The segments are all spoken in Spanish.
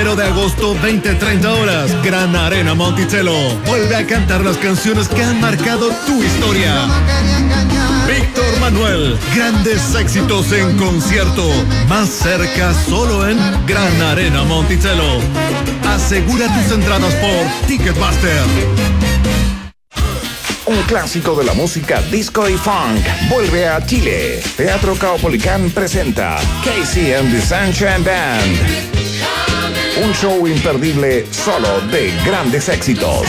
1 de agosto, 20:30 horas, Gran Arena Monticello. Vuelve a cantar las canciones que han marcado tu historia. Víctor Manuel, grandes éxitos en concierto. Más cerca solo en Gran Arena Monticello. Asegura tus entradas por Ticketmaster. Un clásico de la música disco y funk vuelve a Chile. Teatro Caupolicán presenta Casey and the Sunshine Band. Un show imperdible solo de grandes éxitos.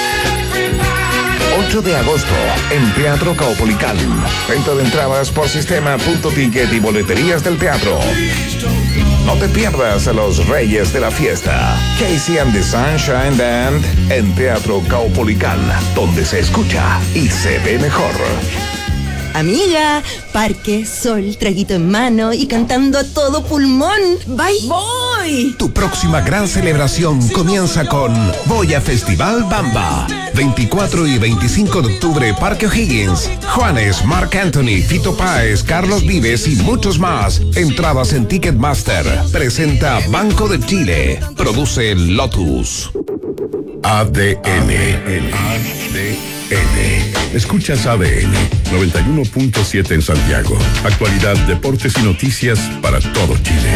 8 de agosto en Teatro Caupolicán. Venta de entradas por sistema.ticket y boleterías del teatro. No te pierdas a los reyes de la fiesta. Casey and the Sunshine Band en Teatro Caupolicán, donde se escucha y se ve mejor. Amiga, parque, sol, traguito en mano y cantando a todo pulmón. ¡Bye! ¡Voy! Tu próxima gran celebración comienza con Boya Festival Bamba. 24 y 25 de octubre, Parque O'Higgins. Juanes, Marc Anthony, Fito Páez, Carlos Vives y muchos más. Entradas en Ticketmaster. Presenta Banco de Chile. Produce Lotus. ADN. Escuchas ADN 91.7 en Santiago. Actualidad, deportes y noticias para todo Chile.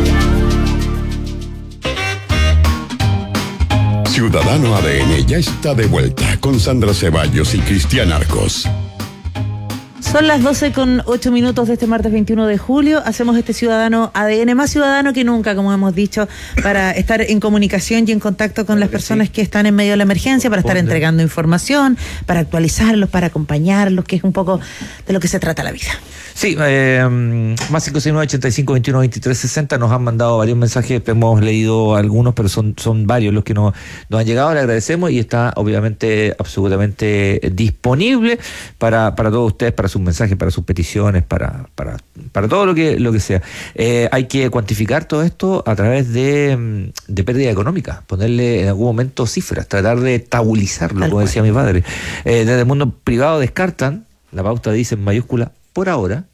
Ciudadano ADN ya está de vuelta con Sandra Ceballos y Cristian Arcos. Son las 12:08 de este martes 21 de julio. Hacemos este Ciudadano ADN, más ciudadano que nunca, como hemos dicho, para estar en comunicación y en contacto con las personas que están en medio de la emergencia, para estar entregando información, para actualizarlos, para acompañarlos, que es un poco de lo que se trata la vida. Sí, más 569-85-21-23-60 nos han mandado varios mensajes, hemos leído algunos, pero son varios los que nos han llegado, le agradecemos y está obviamente absolutamente disponible para todos ustedes, para sus mensajes, para sus peticiones, para todo lo que sea. Hay que cuantificar todo esto a través de pérdida económica, ponerle en algún momento cifras, tratar de tabulizarlo, como decía mi padre. Desde el mundo privado descartan, la pauta dice en mayúscula, por ahora,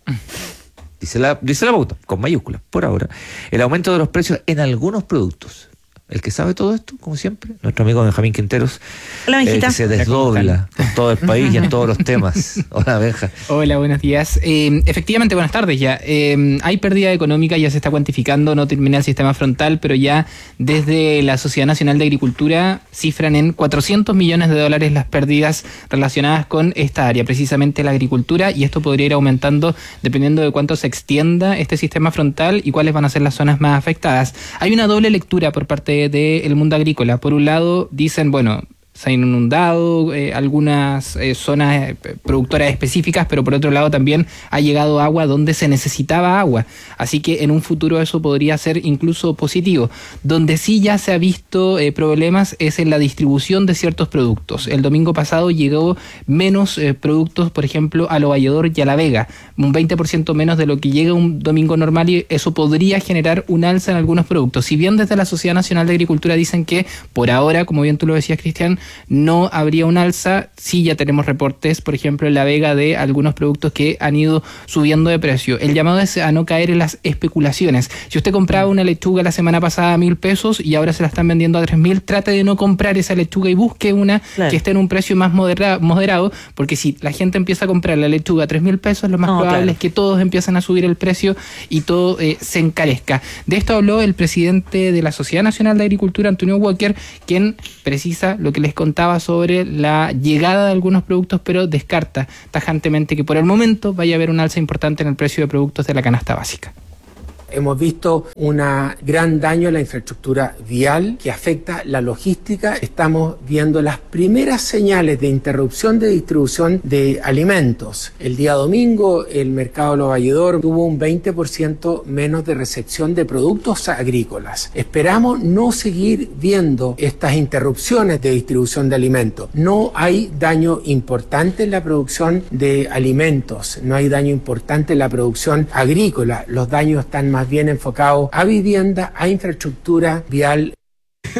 dice la pauta, con mayúsculas, por ahora, el aumento de los precios en algunos productos. El que sabe todo esto, como siempre, nuestro amigo Benjamín Quinteros. Hola, Benjita. Que se desdobla en todo el país y en todos los temas. Hola, Benja. Hola, buenos días. Efectivamente, buenas tardes ya. Hay pérdida económica, ya se está cuantificando, no termina el sistema frontal, pero ya desde la Sociedad Nacional de Agricultura cifran en $400 millones las pérdidas relacionadas con esta área, precisamente la agricultura, y esto podría ir aumentando dependiendo de cuánto se extienda este sistema frontal y cuáles van a ser las zonas más afectadas. Hay una doble lectura por parte del mundo agrícola. Por un lado dicen, bueno, se han inundado algunas zonas productoras específicas, pero por otro lado también ha llegado agua donde se necesitaba agua. Así que en un futuro eso podría ser incluso positivo. Donde sí ya se ha visto problemas es en la distribución de ciertos productos. El domingo pasado llegó menos productos, por ejemplo, a Lo Valledor y a La Vega, un 20% menos de lo que llega un domingo normal, y eso podría generar un alza en algunos productos. Si bien desde la Sociedad Nacional de Agricultura dicen que por ahora, como bien tú lo decías, Cristian, no habría un alza, sí ya tenemos reportes, por ejemplo, en La Vega, de algunos productos que han ido subiendo de precio. El llamado es a no caer en las especulaciones. Si usted compraba una lechuga la semana pasada a $1,000 y ahora se la están vendiendo a $3,000, trate de no comprar esa lechuga y busque una que esté en un precio más moderado, porque si la gente empieza a comprar la lechuga a $3,000, lo más probable es que todos empiecen a subir el precio y todo se encarezca. De esto habló el presidente de la Sociedad Nacional de Agricultura, Antonio Walker, quien precisa lo que les contaba sobre la llegada de algunos productos, pero descarta tajantemente que por el momento vaya a haber un alza importante en el precio de productos de la canasta básica. Hemos visto un gran daño a la infraestructura vial que afecta la logística. Estamos viendo las primeras señales de interrupción de distribución de alimentos. El día domingo el mercado de Lo Valledor tuvo un 20% menos de recepción de productos agrícolas. Esperamos no seguir viendo estas interrupciones de distribución de alimentos. No hay daño importante en la producción de alimentos, no hay daño importante en la producción agrícola. Los daños están más bien enfocado a vivienda, a infraestructura vial.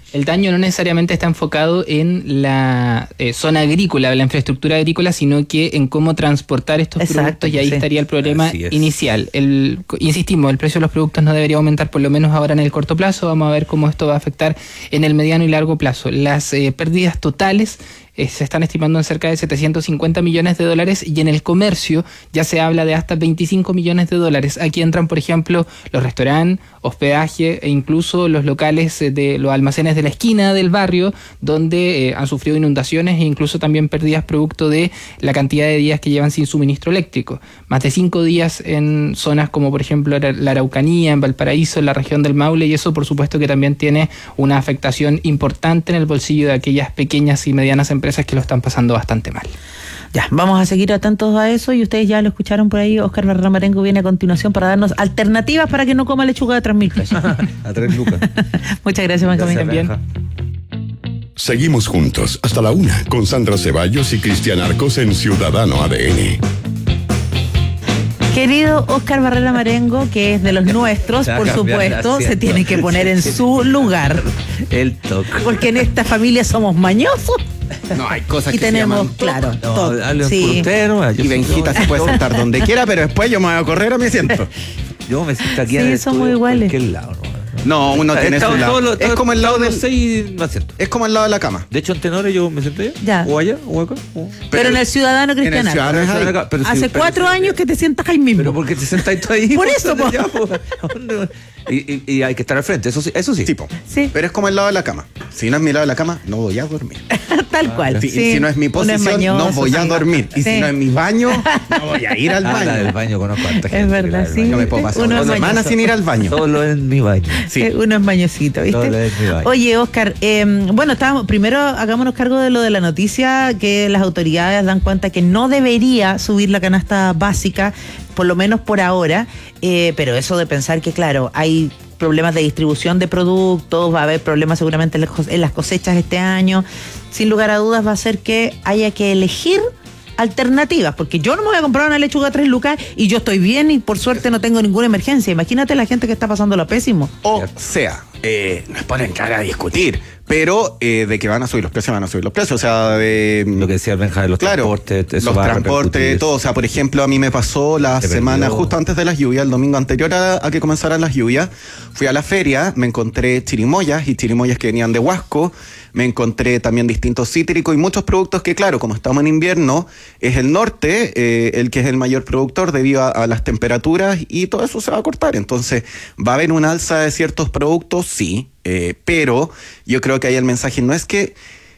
El daño no necesariamente está enfocado en la zona agrícola, la infraestructura agrícola, sino que en cómo transportar estos productos, y ahí estaría el problema inicial. Insistimos, el precio de los productos no debería aumentar por lo menos ahora en el corto plazo. Vamos a ver cómo esto va a afectar en el mediano y largo plazo. Las pérdidas totales se están estimando en cerca de 750 millones de dólares, y en el comercio ya se habla de hasta 25 millones de dólares. Aquí entran, por ejemplo, los restaurantes, hospedaje e incluso los locales de los almacenes de la esquina del barrio, donde han sufrido inundaciones e incluso también pérdidas producto de la cantidad de días que llevan sin suministro eléctrico. Más de 5 días en zonas como, por ejemplo, la Araucanía, en Valparaíso, en la región del Maule, y eso, por supuesto, que también tiene una afectación importante en el bolsillo de aquellas pequeñas y medianas empresas que lo están pasando bastante mal. Ya, vamos a seguir atentos a eso, y ustedes ya lo escucharon por ahí. Óscar Barrera Marengo viene a continuación para darnos alternativas para que no coma lechuga de 3.000 pesos. A 3 lucas. Muchas gracias, Benjamín. También. Seguimos juntos hasta la 1 con Sandra Ceballos y Cristian Arcos en Ciudadano ADN. Querido Óscar Barrera Marengo, que es de los nuestros, por supuesto, se tiene que poner en su lugar. El toque. Porque en esta familia somos mañosos. No, hay cosas y que tenemos, se llaman claro, No, todo. dale Sí. por usted, no, y Benjita se puede sentar donde quiera, pero después yo me voy a correr a mi asiento. Yo me siento aquí Sí, en el somos estudio, iguales. ¿por qué lado? No, uno tiene su lado. Es como el lado del... no es cierto. Es como el lado de la cama. De hecho, en Tenores yo me senté Ya. o allá, o acá. Pero en el Ciudadano Cristian en el Arcos. Ciudadano es ahí. Pero sí, Hace pero 4 sí, años que te sientas ahí mismo. Pero porque te sentáis tú ahí. Por pues, eso, po. ya, pues. Y hay que estar al frente, eso sí. Eso sí. Sí, po. Sí. Pero es como el lado de la cama. Si no es mi lado de la cama, no voy a dormir. Tal cual. Si no es mi Uno es posición, mañoso, no voy a sí. dormir. Y Sí. si no es mi baño, no voy a ir al Ah, la del baño. baño conozco a harta gente. Es verdad, que sí. la del No me baño. puedo pasar Uno es una semana mañoso. sin ir al baño. Solo en mi baño. Sí. Uno es mañosito, ¿viste? Todo es mi baño. Oye, Óscar, bueno, primero hagámonos cargo de lo de la noticia, que las autoridades dan cuenta que no debería subir la canasta básica, por lo menos por ahora, pero eso de pensar que, claro, hay problemas de distribución de productos, va a haber problemas seguramente en las cosechas este año, sin lugar a dudas va a ser que haya que elegir alternativas, porque yo no me voy a comprar una lechuga a 3 lucas y yo estoy bien y por suerte no tengo ninguna emergencia. Imagínate la gente que está pasando pésimo. O sea, no es por entrar a discutir, pero de que van a subir los precios, van a subir los precios. O sea, de Lo que decía el Benja de los transportes. Eso los va a transportes, repercutir. todo. O sea, por ejemplo, a mí me pasó la semana perdió. justo antes de las lluvias, el domingo anterior a que comenzaran las lluvias. Fui a la feria, me encontré chirimoyas y chirimoyas que venían de Huasco. Me encontré también distintos cítricos y muchos productos que, claro, como estamos en invierno, es el norte el que es el mayor productor debido a las temperaturas, y todo eso se va a cortar. Entonces, ¿va a haber un alza de ciertos productos? Sí, pero yo creo que ahí el mensaje no es que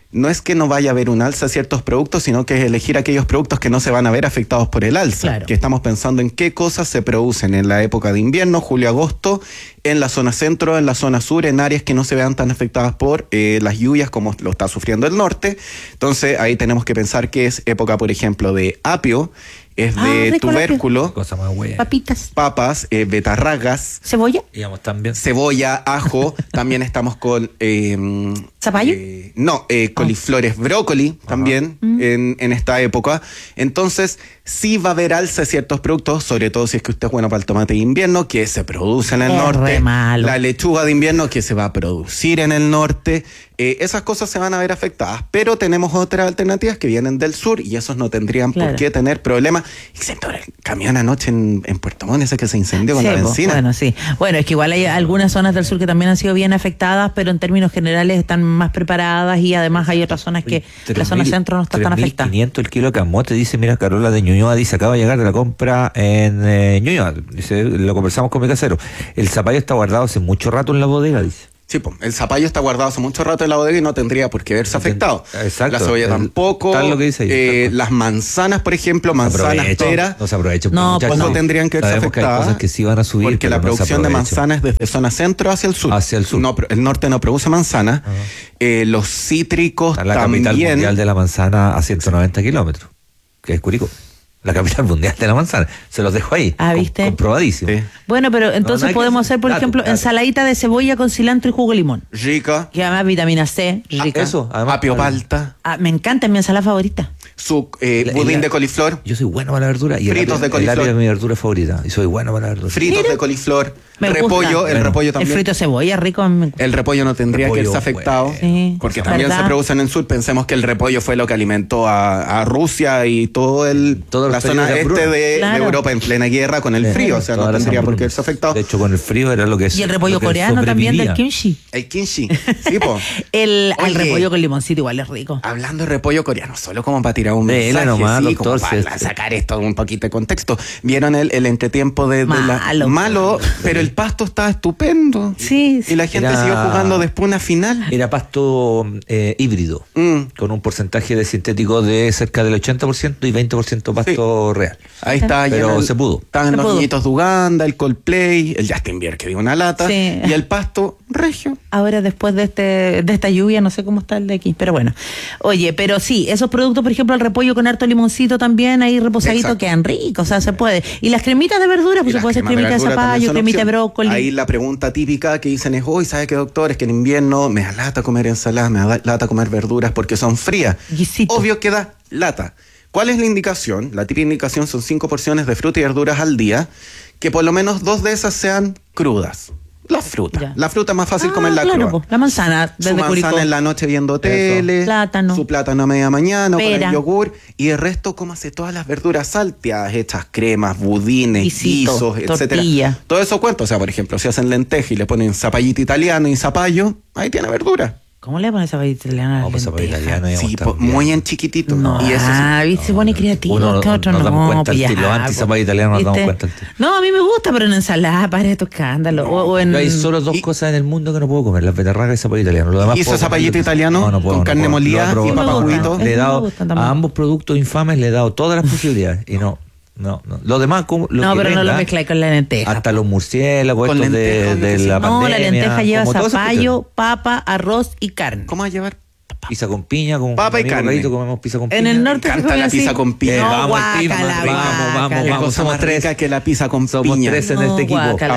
no vaya a haber un alza de ciertos productos, sino que es elegir aquellos productos que no se van a ver afectados por el alza. Claro. Que estamos pensando en qué cosas se producen en la época de invierno, julio, agosto, en la zona centro, en la zona sur, en áreas que no se vean tan afectadas por las lluvias como lo está sufriendo el norte. Entonces ahí tenemos que pensar que es época, por ejemplo, de apio, es de rico el apio. tubérculo, Cosa más buena. Papitas, papas, betarragas, cebolla, Digamos también. cebolla, ajo. También estamos con ¿zapallo? coliflores, brócoli también en esta época. Entonces sí va a haber alza de ciertos productos, sobre todo si es que usted es bueno para el tomate de invierno, que se produce en el Es norte, re malo. la lechuga de invierno que se va a producir en el norte. Esas cosas se van a ver afectadas, pero tenemos otras alternativas que vienen del sur y esos no tendrían por qué tener problemas. Excepto el camión anoche en Puerto Montt, ese que se incendió con la benzina. Bueno, sí. Bueno, es que igual hay algunas zonas del sur que también han sido bien afectadas, pero en términos generales están más preparadas, y además hay otras zonas que la zona centro no está tan afectada. 3.500 el kilo de camote, dice, mira, Carola de Ñuñoa, dice, acaba de llegar de la compra en Ñuñoa, dice, lo conversamos con mi casero. El zapallo está guardado hace mucho rato en la bodega, dice. Sí, pues, el zapallo está guardado hace mucho rato en la bodega y no tendría por qué verse afectado. Exacto. La cebolla tampoco. Tal lo que dice ahí. Las manzanas, por ejemplo, manzanas, pera, No se aprovecha. No, muchachos. tampoco tendrían que verse Sabemos que hay afectadas. cosas que sí van a subir, porque pero la no se producción de aprovechan. manzanas es desde zona centro hacia el sur. Hacia el sur. No, el norte no produce manzana. Los cítricos Está la capital también. mundial de la manzana a 190 kilómetros, que es Curicó. La capital mundial de la manzana. Se los dejo ahí. Ah, ¿viste? Comprobadísimo. Sí. Bueno, pero entonces nada podemos que- hacer, por dato, ejemplo, dato. ensaladita de cebolla con cilantro y jugo de limón. Rica. Que además vitamina C, rica. Eso, además. Apio palta. Me encanta, es mi ensalada favorita. su budín de coliflor. Yo soy bueno para la verdura. Y fritos de coliflor. El apio es mi verdura favorita. Y soy bueno para la verdura. Fritos de coliflor. Me repollo, gusta. el repollo también. El frito de cebolla, rico. El repollo no tendría que irse afectado. Sí, porque es también verdad. se producen en el sur. Pensemos que el repollo fue lo que alimentó a Rusia y toda la zona este de Europa en plena guerra con el frío. O sea, no tendría por qué irse afectado. De hecho, con el frío era lo que Y el repollo coreano también del kimchi. El kimchi. Sí, po. El repollo con limoncito igual es rico. Hablando de repollo coreano, solo como para tirar un Dele mensaje, nomás, sí, doctor, como para sacar esto un poquito de contexto. ¿Vieron el entretiempo de la... Malo, pero el pasto estaba estupendo. Sí. Y la gente siguió jugando después una final. Era pasto híbrido, con un porcentaje de sintético de cerca del 80% y 20% pasto real. Ahí está. Pero se pudo. Estaban los niñitos de Uganda, el Coldplay, el Justin Bieber que dio una lata, Sí. y el pasto regio. Ahora después de esta lluvia, no sé cómo está el de aquí, pero bueno. Oye, pero sí, esos productos, por ejemplo, el repollo con harto limoncito también, ahí reposadito, Exacto. quedan ricos, o sea, se puede. Y las cremitas de verduras, pues Y se puede hacer las cremas cremita de verdura también zapallo, son cremita de opción. brócoli. Ahí la pregunta típica que dicen es, hoy ¿sabe qué, doctor? Es que en invierno me da lata comer ensaladas, me da lata comer verduras porque son frías. Guisito. Obvio que da lata. ¿Cuál es la indicación? La típica indicación son 5 porciones de fruta y verduras al día, que por lo menos 2 de esas sean crudas. La fruta. Ya. La fruta es más fácil comerla claro, cruda. po, la manzana Su desde Curicó. manzana en la noche viendo tele, Plátano. su plátano a media mañana o con Pera. el yogur, y el resto cómase todas las verduras salteadas, hechas cremas, budines, Guisito, guisos, etcétera. tortilla. Todo eso cuenta, o sea, por ejemplo, si hacen lenteja y le ponen zapallito italiano y zapallo, ahí tiene verdura. ¿Cómo le pones zapallo italiano a la No, pues zapallo lenteja? italiano, Sí, digamos, también. muy en chiquitito. No, Y eso ¿viste? Se pone creativo, Uno este otro nos no. damos cuenta pues al ya, tiro, los anti-zapallo pues, italianos nos damos ¿viste? cuenta al tiro. No, a mí me gusta, pero en ensalada, para tu escándalo. O en... Hay solo 2 cosas en el mundo que no puedo comer, las betarragas y zapallo italiano. Lo demás ¿Hizo puedo zapallito comer. italiano con carne puedo. molida Lo he y probado, papa no, juguito? Le he Me dado gustan también. a ambos productos infames, le he dado todas las posibilidades y no. Lo demás, como lo No, que pero no lo venga, mezcláis con la lenteja. hasta los murciélagos, Con estos lentejas, de la No, pandemia. la lenteja lleva como todas esas zapallo, papa, arroz y carne. ¿Cómo va a llevar? Pizza con piña, con Papa y mi amigo carne. Rayito comemos pizza con piña. En el norte Me se encanta come la así. pizza con piña. No, Vamos, team, guácala, vamos, guácala. Qué vamos, cosa somos más 3. rica que la pizza con Somos piña. 3 en No, este equipo. guácala.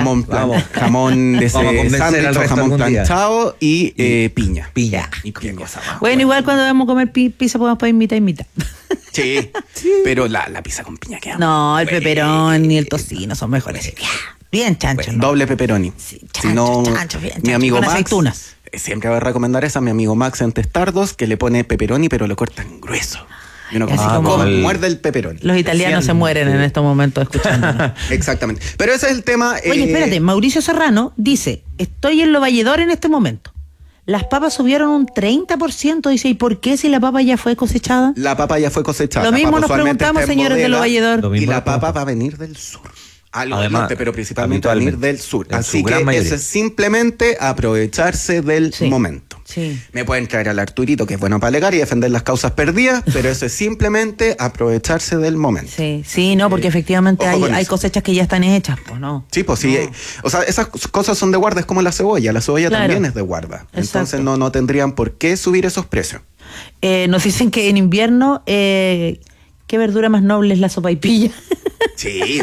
Jamón de Vamos a convencer al sándwich, resto jamón algún día. planchado y piña. Piña. Y qué cosa más. Bueno, igual cuando vamos a comer pizza podemos pedir mitad y mitad. Sí, pero la pizza con piña queda. No, el peperón y el tocino son mejores. Bien chancho, ¿no? Doble pepperoni. Sí, Si no, chancho, bien mi chancho, amigo con Max, aceitunas. siempre voy a recomendar esa, mi amigo Max en Testardos, que le pone pepperoni, pero lo cortan grueso. Y uno Así como muerde el pepperoni. Los italianos se mueren en estos momentos escuchándonos. Exactamente. Pero ese es el tema. Oye, espérate, Mauricio Serrano dice, estoy en Lo Valledor en este momento. Las papas subieron un 30%, dice, ¿y por qué si la papa ya fue cosechada? La papa ya fue cosechada. Lo La mismo papa nos usualmente preguntamos, está en señores de Lo bodega, Valledor. Y la papa va a venir del sur. Algo del Además, norte, pero principalmente va a venir habitualmente, del sur. en Así su gran que mayoría. eso es simplemente aprovecharse del Sí. momento. Sí. Me pueden traer al Arturito, que es bueno para alegar y defender las causas perdidas, pero eso es simplemente aprovecharse del momento. Sí, no, porque efectivamente Ojo con hay eso. cosechas que ya están hechas, pues no. Sí, pues sí. O sea, esas cosas son de guarda, es como la cebolla. La cebolla Claro. también es de guarda. Entonces Exacto. no tendrían por qué subir esos precios. Nos dicen que en invierno, ¿qué verdura más noble es la sopaipilla? Sí.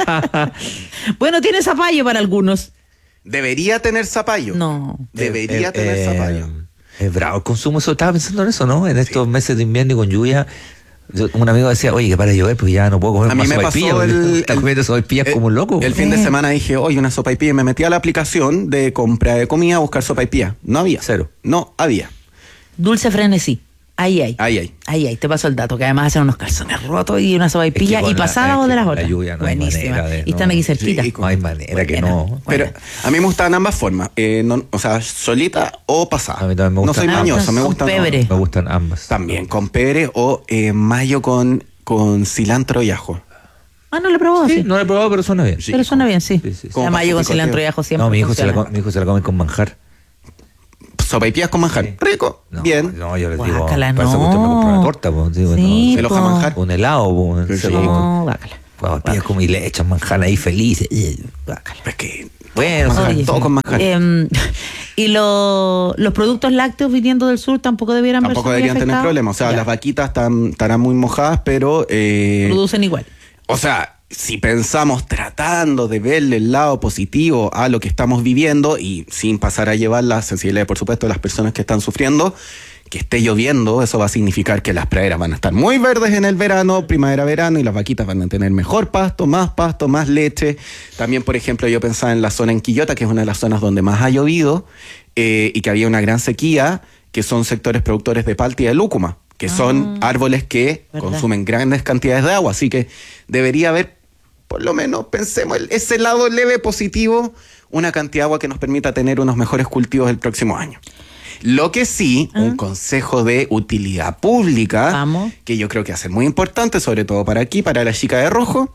Bueno, tiene zapallo para algunos. ¿Debería tener zapallo? No. Debería tener zapallo. Es bravo el consumo, eso estaba pensando en eso, ¿no? En estos meses de invierno y con lluvia. Un amigo decía, oye, que para de llover, pues ya no puedo comer A mí más me sopaipilla, pasó porque está comiendo sopaipillas como un loco. El fin de semana dije, oye, una sopaipilla. Y me metí a la aplicación de compra de comida a buscar sopaipilla. No había. Cero. No había. Dulce frenesí. Ahí hay. Ahí. Te paso el dato, que además hacen unos calzones rotos y una sopaipilla Es que y con pasada o de las la otras. lluvia no hay Buenísima. manera de- Y están no. aquí cerquita. Sí, No hay manera que Buena, no. Pero buena. a mí me gustan ambas formas. O sea, solita o pasada. A mí también me No gustan soy ambas. mañoso, me Con gustan pebre. Me gustan ambas. también con pebre o mayo con cilantro y ajo. Ah, no lo he probado, Sí, sí. no lo he probado, pero suena bien. Pero suena bien, sí. Sí, sí, sí. Como La mayo con picoteo. cilantro y ajo siempre No, mi hijo se funciona. la come con manjar. Sopaipillas con manjar. Sí. Rico. No, Bien. No, yo les digo, Guácala, para eso no. que usted me compró una torta, pues, digo, Sí, el hoja po. manjar. un helado, pues, Sí, se sí. como- No, guácala. Guácala, como y le echan manjar ahí feliz. Guácala. Es que Bueno, manjar, Oye, todo con manjar. Y los productos lácteos viniendo del sur tampoco debieran Tampoco verse muy deberían tener afectados. problemas. O sea, Ya. las vaquitas estarán muy mojadas, pero... Producen igual. O sea, si pensamos tratando de verle el lado positivo a lo que estamos viviendo y sin pasar a llevar la sensibilidad, por supuesto, de las personas que están sufriendo, que esté lloviendo, eso va a significar que las praderas van a estar muy verdes en el verano, primavera-verano, y las vaquitas van a tener mejor pasto, más leche. También, por ejemplo, yo pensaba en la zona en Quillota, que es una de las zonas donde más ha llovido, y que había una gran sequía, que son sectores productores de palta y de lúcuma, que son árboles que consumen grandes cantidades de agua. Así que debería haber, por lo menos, pensemos, ese lado leve positivo, una cantidad de agua que nos permita tener unos mejores cultivos el próximo año. Lo que sí, un consejo de utilidad pública, que yo creo que va a ser muy importante, sobre todo para aquí, para la chica de rojo.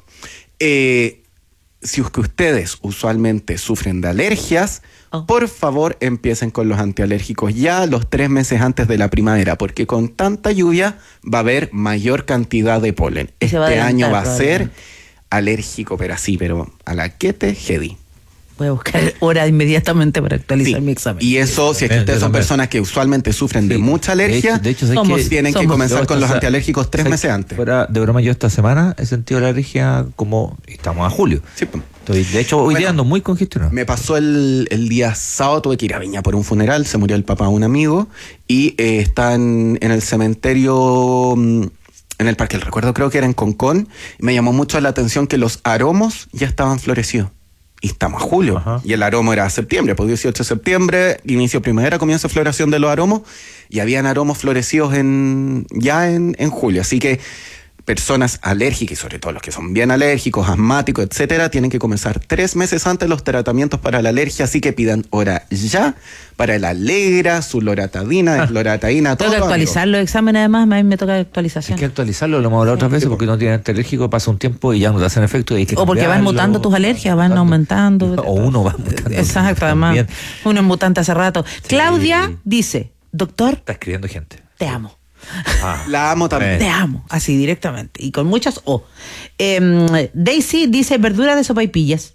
Si ustedes usualmente sufren de alergias, por favor empiecen con los antialérgicos ya los 3 meses antes de la primavera, porque con tanta lluvia va a haber mayor cantidad de polen. Este año va a ser alérgico, pero a la quete heavy. Voy a buscar hora inmediatamente para actualizar mi examen. Y eso, si es que ustedes son personas que usualmente sufren de mucha alergia, de hecho, tienen que comenzar con los antialérgicos 3 meses antes. Fuera de broma, yo esta semana he sentido la alergia como estamos a julio. Sí. De hecho, hoy día ando muy congestionado. Me pasó el día sábado, tuve que ir a Viña por un funeral, se murió el papá de un amigo, y están en el cementerio, en el Parque del Recuerdo, creo que era en Concón, y me llamó mucho la atención que los aromos ya estaban florecidos. Y estamos a julio, y el aromo era septiembre, pues 18 de septiembre, inicio primavera, comienzo floración de los aromos, y habían aromos florecidos ya en julio. Así que personas alérgicas, y sobre todo los que son bien alérgicos, asmáticos, etcétera, tienen que comenzar 3 meses antes los tratamientos para la alergia, así que pidan hora ya para el Alegra, su loratadina, desloratadina, todo. Tengo que actualizar los exámenes, además, a mí me toca actualización. Hay que actualizarlo, lo hemos hablado otras veces, porque no tienen antialérgico, pasa un tiempo y ya no te hacen efecto. Y hay que o porque van mutando tus alergias, van aumentando. O uno va mutando. Exacto, además. Uno es mutante hace rato. Sí. Claudia dice, doctor. Está escribiendo gente. Te amo. La amo también. Te amo, así directamente. Y con muchas O. Daisy dice verdura de sopaipillas.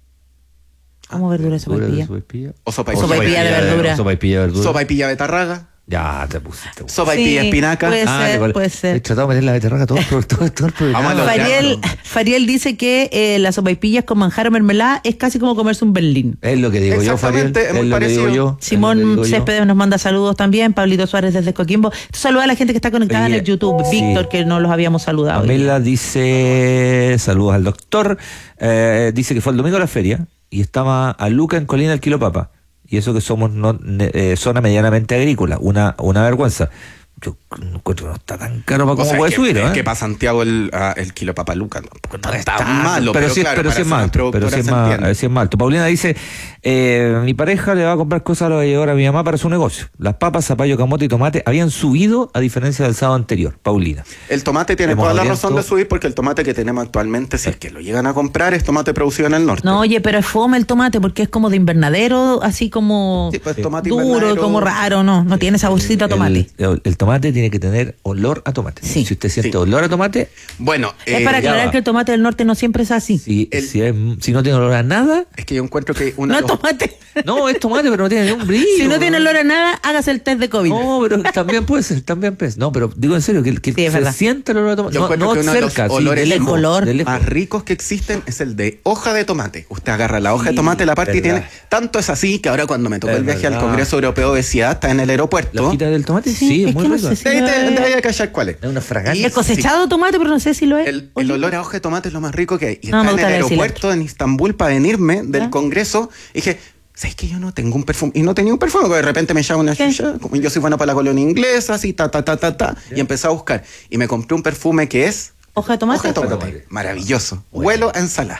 ¿Cómo verdura de sopaipilla? O sopaipilla de verdura. Sopaipilla betarraga. Ya te pusiste. Sopaipilla espinaca. Puede ser. He tratado de meter la betarraga todo el programa. Fariel dice que las sopaipillas con manjar o mermelada es casi como comerse un berlín. Es lo que digo yo, Fariel. Es muy parecido. Simón Céspedes nos manda saludos también. Pablito Suárez desde Coquimbo. Saluda a la gente que está conectada en el YouTube. Sí. Víctor, que no los habíamos saludado. Pamela dice, saludos al doctor. Dice que fue el domingo a la feria y estaba a Luca en Colina el kilo papa. Y eso que somos zona medianamente agrícola, una vergüenza. Yo encuentro que no está tan caro para cómo puede subir, Es que para Santiago el kilo papaluca no está malo, pero sí es malo. Pero sí es malo. Paulina dice, mi pareja le va a comprar cosas a la llevar a mi mamá para su negocio. Las papas, zapallo, camote y tomate habían subido a diferencia del sábado anterior. Paulina. El tomate tiene toda la razón de subir, porque el tomate que tenemos actualmente, si es que lo llegan a comprar, es tomate producido en el norte. No, oye, pero es fome el tomate porque es como de invernadero, así como tomate duro, como raro, no tiene saborcito a tomate. El tomate tiene que tener olor a tomate. Sí. Si usted siente olor a tomate, bueno, es para aclarar que el tomate del norte no siempre es así. Si no tiene olor a nada, es que yo encuentro que no es tomate. No, es tomate, pero no tiene ningún brillo. Si no tiene olor a nada, hágase el test de COVID. No, pero también puede ser. No, pero digo en serio, que se siente el olor a tomate. Yo encuentro que uno de los olores de color más ricos que existen es el de hoja de tomate. Usted agarra la hoja de tomate, la parte y tiene. Tanto es así que ahora cuando me tocó el viaje al Congreso Europeo de Obesidad, está en el aeropuerto. ¿La hojita del tomate? Sí, es muy rico. Te voy a callar cuál es. Es una fragancia. El cosechado tomate, pero no sé si lo es. El olor a hoja de tomate es lo más rico que hay. Y está en el aeropuerto en Istambul para venirme del Congreso. Y dije, ¿sabes que yo no tengo un perfume? Y no tenía un perfume, porque de repente me llama una chucha, como yo soy bueno para la colonia inglesa, así, y empecé a buscar. Y me compré un perfume que es hoja de tomate. Maravilloso. Huelo a ensalada.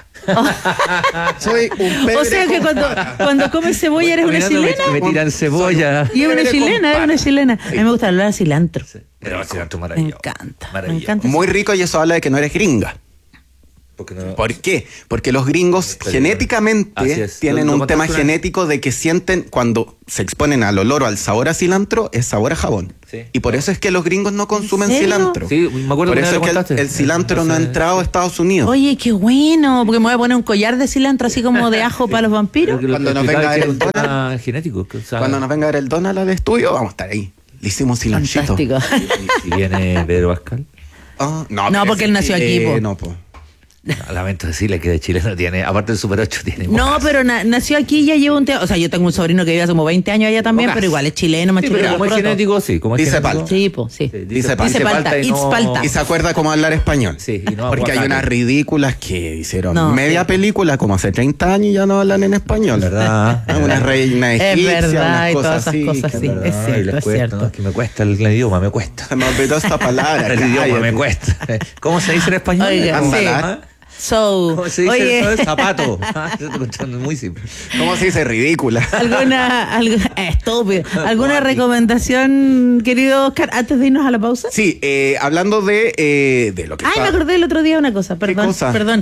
Soy un pebre. O sea que cuando comes cebolla eres una chilena. Me tiran cebolla. Y es una chilena, A mí me gusta el olor a cilantro. Sí. Pero el cilantro maravilloso. Me encanta. Muy rico, y eso habla de que no eres gringa. ¿Por qué? Porque los gringos genéticamente tienen un tema genético de que sienten, cuando se exponen al olor o al sabor a cilantro, es sabor a jabón. Sí. Y por eso es que los gringos no consumen cilantro. Sí, me acuerdo. Por eso es que el cilantro no ha entrado a Estados Unidos. Oye, qué bueno, porque me voy a poner un collar de cilantro así como de ajo para los vampiros. Cuando nos venga a ver el Donald, cuando nos venga a ver el Donald al estudio, vamos a estar ahí. Le hicimos cilanchito. Fantástico. Si viene Pedro Pascal. No, porque él nació aquí, no, po. No, lamento decirle que de Chile no tiene, aparte del Super 8 tiene No, Bocas. pero nació aquí y ya lleva un tiempo. O sea, yo tengo un sobrino que vive hace como 20 años allá también, Bocas. pero igual es chileno, más Sí, chileno. pero como es pronto. genético, sí. Como es Dice genético, palta. Sí, pues, sí. Dice palta. Dice palta, y it's palta. Y se acuerda cómo hablar español. Sí, y no Porque hay aguacate. unas ridículas que hicieron No, media sí. película como hace 30 años y ya no hablan en español. ¿Verdad? Ah, una reina Es egipcia, verdad, unas y cosas todas esas así. cosas que así. verdad. Es Ay, cierto, les es cuesta, cierto. ¿no? Es que me cuesta el idioma, me cuesta. Se me olvidó esta palabra. El idioma cállate. me cuesta. ¿Cómo se dice en español? Oiga, Andalar. So, ¿Cómo se dice oye, entonces? Zapato. Muy simple. ¿Cómo se dice? Ridícula. estúpido. ¿Alguna recomendación, querido Oscar, antes de irnos a la pausa? Sí, hablando de lo que Ay, está... me acordé el otro día de una cosa, perdón. cosa? Perdón.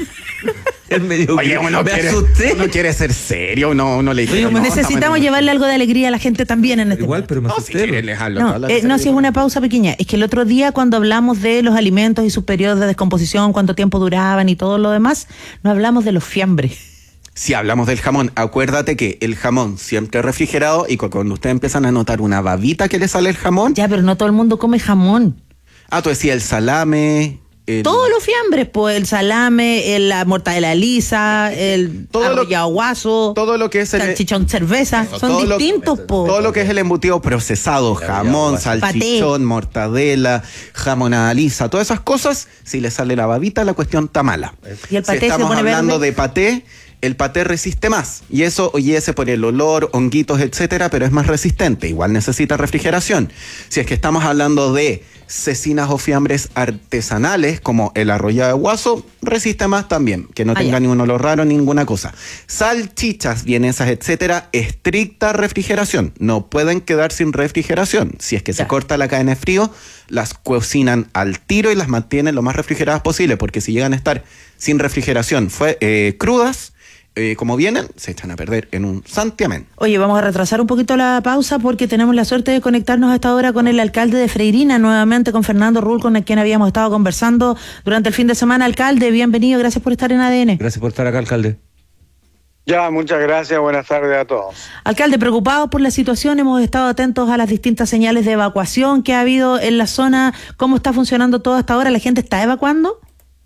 Él me dijo Oye, que uno me quiere, asusté. uno quiere ser serio, uno le dice... Oye, necesitamos llevarle algo de alegría a la gente también en este Igual, pero me No, si asusté. quiere dejarlo. No, no, si es una pausa pequeña. Es que el otro día cuando hablamos de los alimentos y sus periodos de descomposición, cuánto tiempo duraban y todo lo demás, no hablamos de los fiambres. Si hablamos del jamón, acuérdate que el jamón siempre refrigerado y cuando ustedes empiezan a notar una babita que le sale el jamón... Ya, pero no todo el mundo come jamón. Ah, tú decías el salame... Todos los fiambres, pues el salame, la mortadela lisa, el arrollado guaso, todo lo que es el salchichón cerveza, son todo lo- distintos, po. Todo lo que es el embutido procesado, jamón, salchichón, mortadela, jamonada lisa, todas esas cosas, si le sale la babita, la cuestión está mala. Y el paté si se estamos pone hablando verde. de paté, el paté resiste más. Y eso, oye, ese por el olor, honguitos, etcétera, pero es más resistente. Igual necesita refrigeración. Si es que estamos hablando de cecinas o fiambres artesanales, como el arrollado de guaso, resiste más también. Que no tenga ya. ningún olor raro, ninguna cosa. Salchichas, vienesas, etcétera, estricta refrigeración. No pueden quedar sin refrigeración. Si es que se corta la cadena de frío, las cocinan al tiro y las mantienen lo más refrigeradas posible, porque si llegan a estar sin refrigeración crudas, como vienen, se echan a perder en un santiamén. Oye, vamos a retrasar un poquito la pausa porque tenemos la suerte de conectarnos a esta hora con el alcalde de Freirina, nuevamente con Fernando Rull, con quien habíamos estado conversando durante el fin de semana. Alcalde, bienvenido, gracias por estar en ADN. Gracias por estar acá, alcalde. Ya, muchas gracias, buenas tardes a todos. Alcalde, preocupados por la situación, hemos estado atentos a las distintas señales de evacuación que ha habido en la zona. ¿Cómo está funcionando todo hasta ahora? ¿La gente está evacuando?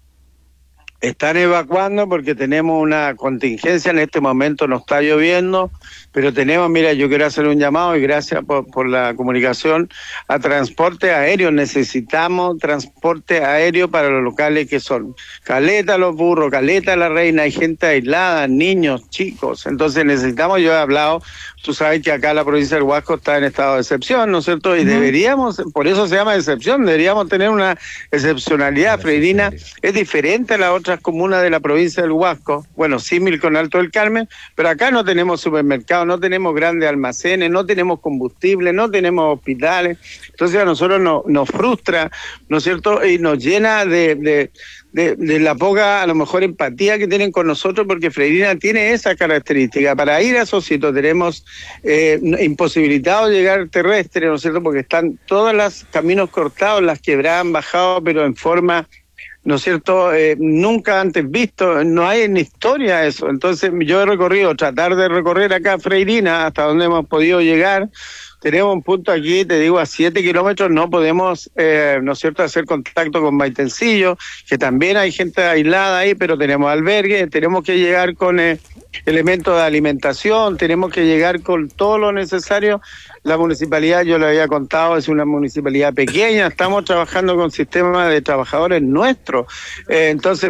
Están evacuando porque tenemos una contingencia, en este momento no está lloviendo, pero tenemos, mira, yo quiero hacer un llamado y gracias por la comunicación a transporte aéreo. Necesitamos transporte aéreo para los locales que son Caleta Los Burros, Caleta La Reina, hay gente aislada, niños, chicos, entonces necesitamos, yo he hablado, tú sabes que acá la provincia del Huasco está en estado de excepción, ¿no es cierto? Y deberíamos, por eso se llama excepción, deberíamos tener una excepcionalidad. Freirina es diferente a las otras comunas de la provincia del Huasco, bueno, símil con Alto del Carmen, pero acá no tenemos supermercados, no tenemos grandes almacenes, no tenemos combustible, no tenemos hospitales, entonces a nosotros nos frustra, ¿no es cierto? Y nos llena de la poca, a lo mejor, empatía que tienen con nosotros, porque Freirina tiene esa característica. Para ir a Sosito tenemos imposibilitado llegar terrestre, ¿no es cierto?, porque están todos los caminos cortados, las quebradas han bajado, pero en forma, ¿no es cierto?, nunca antes visto, no hay en historia eso. Entonces yo he recorrido, tratar de recorrer acá Freirina hasta donde hemos podido llegar. Tenemos un punto aquí, te digo, a 7 kilómetros no podemos, ¿no es cierto?, hacer contacto con Maitencillo, que también hay gente aislada ahí, pero tenemos albergue, tenemos que llegar con elementos de alimentación, tenemos que llegar con todo lo necesario. La municipalidad, yo le había contado, es una municipalidad pequeña, estamos trabajando con sistemas de trabajadores nuestros, entonces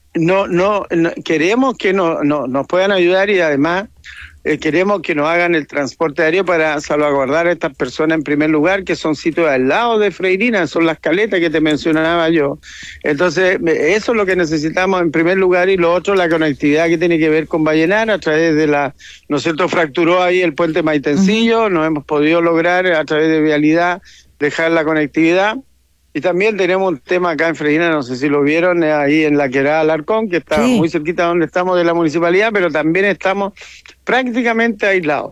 no queremos que nos puedan ayudar y además queremos que nos hagan el transporte aéreo para salvaguardar a estas personas en primer lugar, que son sitios al lado de Freirina, son las caletas que te mencionaba yo. Entonces, eso es lo que necesitamos en primer lugar, y lo otro, la conectividad que tiene que ver con Vallenar, a través de ¿no es cierto?, fracturó ahí el puente Maitencillo, no hemos podido lograr a través de vialidad dejar la conectividad. Y también tenemos un tema acá en Freirina, no sé si lo vieron, ahí en la Quebrada Alarcón, que está muy cerquita donde estamos de la municipalidad, pero también estamos prácticamente aislados.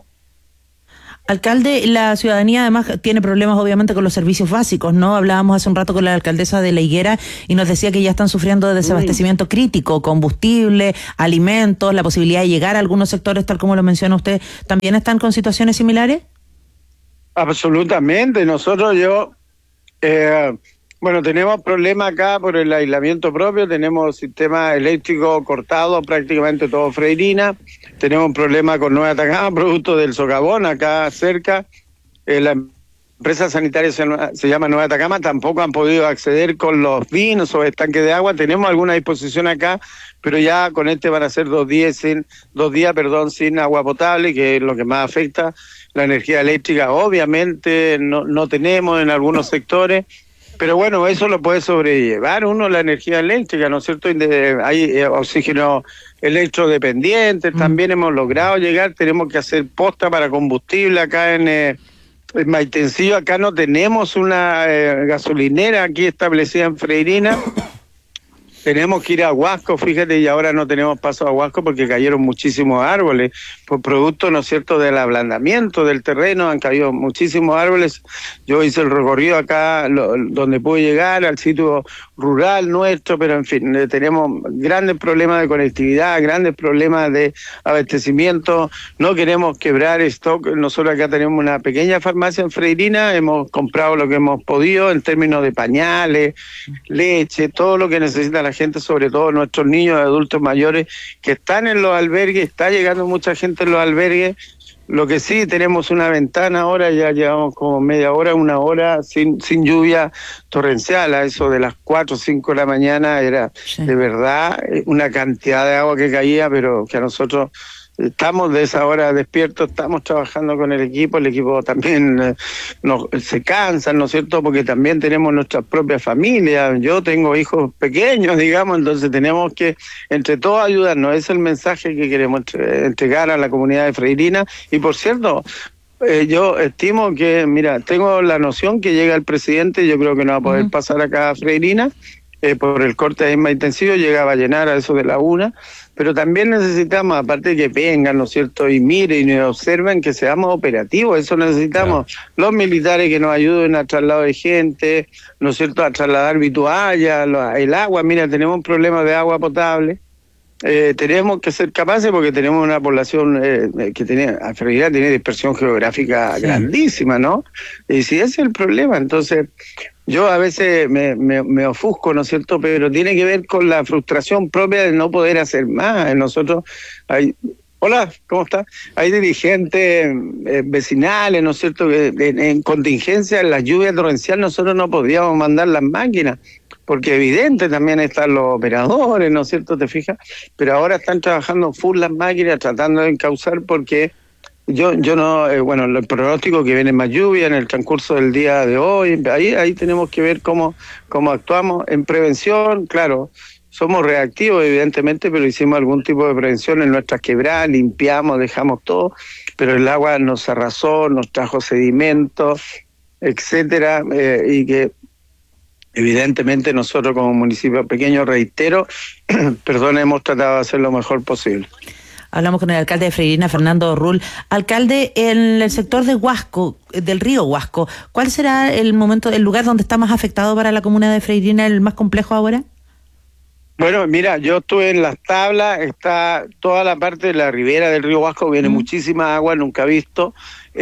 Alcalde, la ciudadanía además tiene problemas obviamente con los servicios básicos, ¿no? Hablábamos hace un rato con la alcaldesa de La Higuera y nos decía que ya están sufriendo de desabastecimiento crítico, combustible, alimentos, la posibilidad de llegar a algunos sectores, tal como lo menciona usted. ¿También están con situaciones similares? Absolutamente. Nosotros, Bueno, tenemos problemas acá por el aislamiento propio, tenemos sistema eléctrico cortado prácticamente todo Freirina, tenemos un problema con Nueva Atacama, producto del socavón acá cerca, la empresa sanitaria se llama Nueva Atacama, tampoco han podido acceder con los vinos o estanques de agua, tenemos alguna disposición acá, pero ya con van a ser 2 días sin agua potable, que es lo que más afecta. La energía eléctrica obviamente no tenemos en algunos sectores, pero bueno, eso lo puede sobrellevar uno, la energía eléctrica, ¿no es cierto? Hay oxígeno electrodependiente, también hemos logrado llegar, tenemos que hacer posta para combustible acá en Maitencillo. Acá no tenemos una gasolinera aquí establecida en Freirina. Tenemos que ir a Huasco, fíjate, y ahora no tenemos paso a Huasco porque cayeron muchísimos árboles, por producto, ¿no es cierto?, del ablandamiento del terreno, han caído muchísimos árboles. Yo hice el recorrido acá, donde pude llegar, al sitio rural nuestro, pero en fin, tenemos grandes problemas de conectividad, grandes problemas de abastecimiento, no queremos quebrar stock. Nosotros acá tenemos una pequeña farmacia en Freirina, hemos comprado lo que hemos podido en términos de pañales, leche, todo lo que necesita la gente, sobre todo nuestros niños y adultos mayores que están en los albergues. Está llegando mucha gente en los albergues. Lo que sí, tenemos una ventana ahora, ya llevamos como media hora, 1 hora sin lluvia torrencial, a eso de las 4 o 5 de la mañana era de verdad una cantidad de agua que caía, pero que a nosotros estamos de esa hora despiertos, estamos trabajando con el equipo también se cansan, ¿no es cierto?, porque también tenemos nuestras propias familias, yo tengo hijos pequeños, digamos, entonces tenemos que entre todos ayudarnos. Es el mensaje que queremos entregar a la comunidad de Freirina. Y por cierto, yo estimo que, mira, tengo la noción que llega el presidente, yo creo que no va a poder pasar acá a Freirina, por el corte de intensivo, llegaba a llenar a eso de la 1, pero también necesitamos, aparte de que vengan, ¿no es cierto?, y miren y nos observen, que seamos operativos. Eso necesitamos. Claro. Los militares que nos ayuden a trasladar de gente, ¿no es cierto?, a trasladar vitualla, el agua. Mira, tenemos un problema de agua potable. Tenemos que ser capaces, porque tenemos una población Freirina tiene dispersión geográfica grandísima, ¿no? Y si ese es el problema, entonces yo a veces me ofusco, ¿no es cierto?, pero tiene que ver con la frustración propia de no poder hacer más. Nosotros hola, ¿cómo está? Hay dirigentes vecinales, ¿no es cierto?, que en contingencia, en la lluvia torrencial, nosotros no podíamos mandar las máquinas, porque evidente también están los operadores, ¿no es cierto?, te fijas, pero ahora están trabajando full las máquinas, tratando de encauzar, porque yo no, el pronóstico que viene más lluvia en el transcurso del día de hoy, ahí tenemos que ver cómo actuamos en prevención. Claro, somos reactivos evidentemente, pero hicimos algún tipo de prevención en nuestras quebradas, limpiamos, dejamos todo, pero el agua nos arrasó, nos trajo sedimentos, etcétera, y que evidentemente nosotros como municipio pequeño, reitero, hemos tratado de hacer lo mejor posible. Hablamos con el alcalde de Freirina, Fernando Rull. Alcalde, en el sector de Huasco, del río Huasco, ¿cuál será el lugar donde está más afectado para la comuna de Freirina, el más complejo ahora? Bueno, mira, yo estuve en Las Tablas, está toda la parte de la ribera del río Huasco, viene muchísima agua, nunca visto.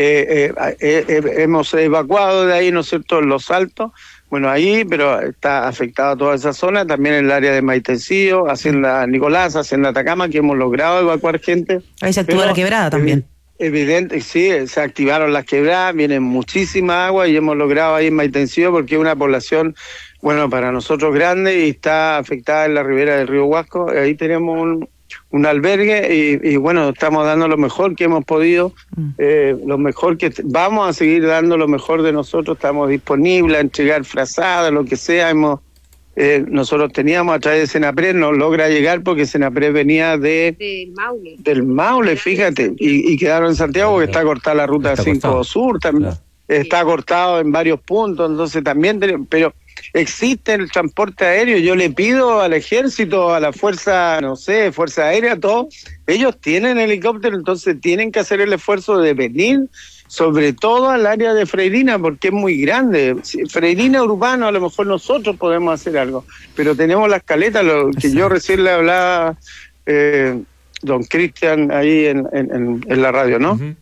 Hemos evacuado de ahí, ¿no es cierto?, Los Altos. Bueno, ahí, pero está afectada toda esa zona, también en el área de Maitencillo, Hacienda Nicolás, Hacienda Atacama, que hemos logrado evacuar gente. Ahí se activó la quebrada también. Evidente, sí, se activaron las quebradas, viene muchísima agua y hemos logrado ahí en Maitencillo, porque es una población, para nosotros grande y está afectada en la ribera del río Huasco. Ahí tenemos un albergue y estamos dando lo mejor que hemos podido, lo mejor que vamos a seguir dando, lo mejor de nosotros. Estamos disponibles a entregar frazadas, lo que sea. Nosotros teníamos a través de Senapred, no logra llegar porque Senapred venía del Maule, fíjate, y quedaron en Santiago, porque está cortada la ruta 5 Sur, también está cortado en varios puntos, entonces también pero existe el transporte aéreo. Yo le pido al ejército, a la fuerza aérea, todo, ellos tienen helicóptero, entonces tienen que hacer el esfuerzo de venir, sobre todo al área de Freirina, porque es muy grande. Freirina urbano, a lo mejor nosotros podemos hacer algo, pero tenemos las caletas, lo que yo recién le hablaba don Cristian ahí en la radio, ¿no?